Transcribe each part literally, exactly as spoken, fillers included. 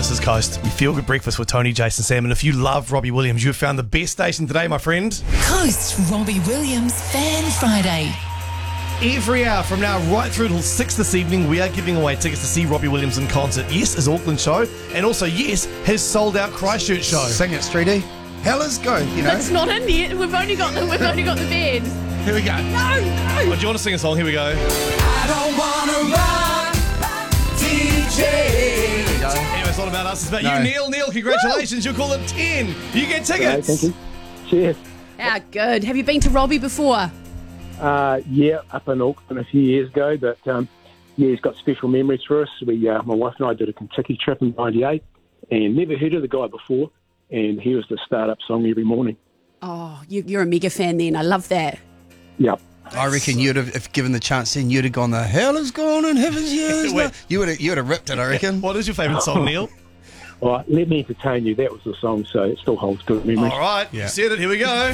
This is Coast. You feel good breakfast with Tony, Jason, Sam. And if you love Robbie Williams, you've found the best station today, my friend. Coast Robbie Williams Fan Friday. Every hour from now right through till six this evening, we are giving away tickets to see Robbie Williams in concert. Yes, his Auckland show, and also, yes, his sold-out Christchurch show. Sing it, Streety. Hell is good, you know. It's not in yet. We've only got the we've only got the bed. Here we go. No, no. Oh, do you want to sing a song? Here we go. I don't wanna run, D J. Anyway, it's not about us. It's about No. you, Neil. Neil, congratulations. You'll call it ten. You get tickets. Thank you. Cheers. How good. Have you been to Robbie before? Uh, yeah, up in Auckland a few years ago, but um, yeah, he's got special memories for us. We, uh, my wife and I did a Kentucky trip in ninety-eight and never heard of the guy before, and he was the start-up song every morning. Oh, you, you're a mega fan then. I love that. Yep. I reckon you'd have, if given the chance, then you'd have gone, the hell is gone in heaven's years. Wait. You would have, you would have ripped it, I reckon. What is your favourite song, Neil? All right, let me entertain you. That was the song, so it still holds good memories. All right, Yeah. you said it. Here we go.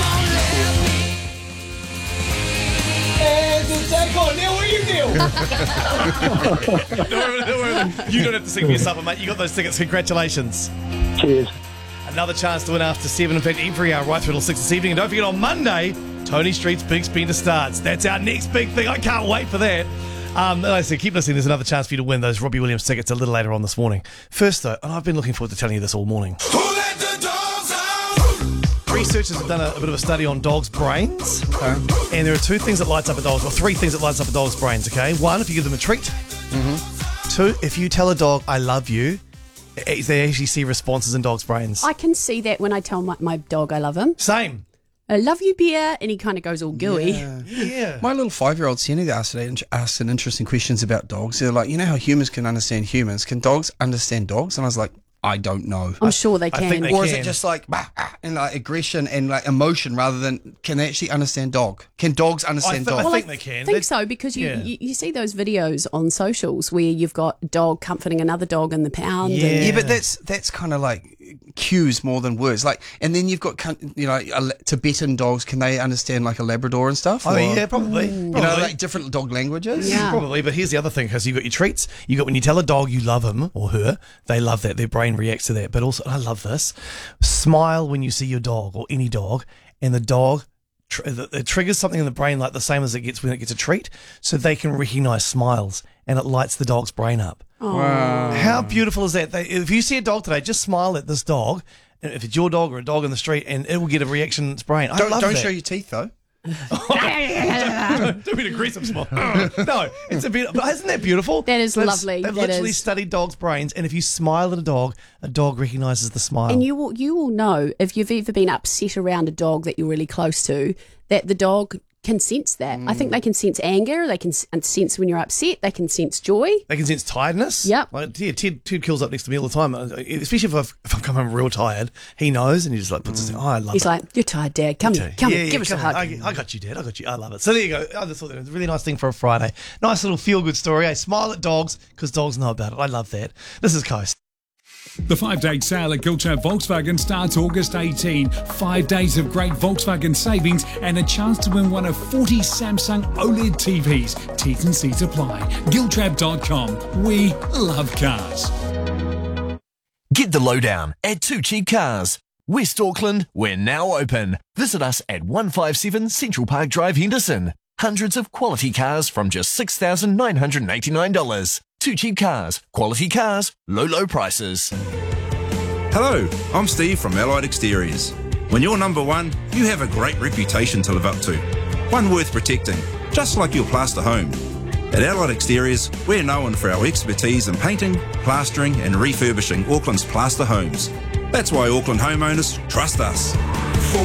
Go on, Neil, where are you, Neil? don't worry, don't worry. You don't have to sing for yourself, mate. You got those tickets. Congratulations. Cheers. Another chance to win after seven. In fact, every hour right through till six this evening. And don't forget, on Monday, Tony Street's Big Spender starts. That's our next big thing. I can't wait for that. Um, like I said, keep listening. There's another chance for you to win those Robbie Williams tickets a little later on this morning. First, though, and I've been looking forward to telling you this all morning. Who let the dogs out? Researchers have done a, a bit of a study on dogs' brains. And there are two things that lights up a dog's, or three things that lights up a dog's brains, okay? One, if you give them a treat. Mm-hmm. Two, if you tell a dog, I love you, eh, they actually see responses in dogs' brains. I can see that when I tell my, my dog I love him. Same. I love you, Bear, and he kind of goes all gooey. Yeah. Yeah. My little five-year-old Sienna asked today and asked some interesting questions about dogs. They're like, you know how humans can understand humans? Can dogs understand dogs? And I was like, I don't know. I'm sure they I can. think they Or is can. it just like bah, ah, and like aggression and like emotion rather than can they actually understand dog? Can dogs I, understand th- I dogs? think they can. I think They- so, because you, yeah. you, you see those videos on socials where you've got a dog comforting another dog in the pound. Yeah. And Yeah, but that's that's kind of like cues more than words. Like, and then you've got coun- you know a, Tibetan dogs. Can they understand like a Labrador and stuff? Oh, Or, yeah, probably. You know, Probably. like different dog languages. Yeah. Probably, but here's the other thing, because you got your treats. You got when you tell a dog you love him or her, they love that. Their brain reacts to that. But also, I love this. Smile when you see your dog or any dog, and the dog tr- it triggers something in the brain like the same as it gets when it gets a treat, so they can recognise smiles, and it lights the dog's brain up. Wow. How beautiful is that? They, if you see a dog today, just smile at this dog. And if it's your dog or a dog in the street, and it will get a reaction in its brain. I Don't love don't that. show your teeth though. Don't be an aggressive smile. No, it's a bit. But isn't that beautiful? That is They've- lovely. They've That literally is. studied dogs' brains, and if you smile at a dog, a dog recognises the smile. And you will you will know if you've ever been upset around a dog that you're really close to, that the dog can sense that. I think they can sense anger. They can s- sense when you're upset. They can sense joy. They can sense tiredness. Yep. Like, yeah, Ted, Ted kills up next to me all the time, uh, especially if I've, if I've come home real tired. He knows, and he just like puts his. Oh, I love He's it. like, "You're tired, Dad. Come here, come Yeah, here, yeah, give us a come on. hug." I, I got you, Dad. I got you. I love it. So there you go. I just thought that was a really nice thing for a Friday. Nice little feel-good story. I smile at dogs because dogs know about it. I love that. This is Coast. The five-day sale at Giltrap Volkswagen starts August eighteenth. Five days of great Volkswagen savings and a chance to win one of forty Samsung OLED T Vs. T's and C's apply. Giltrap dot com. We love cars. Get the lowdown at Two Cheap Cars. West Auckland, we're now open. Visit us at one fifty-seven Central Park Drive, Henderson. Hundreds of quality cars from just six thousand nine hundred eighty-nine dollars. Two Cheap Cars. Quality cars, low, low prices. Hello, I'm Steve from Allied Exteriors. When you're number one, you have a great reputation to live up to. One worth protecting, just like your plaster home. At Allied Exteriors, we're known for our expertise in painting, plastering and refurbishing Auckland's plaster homes. That's why Auckland homeowners trust us.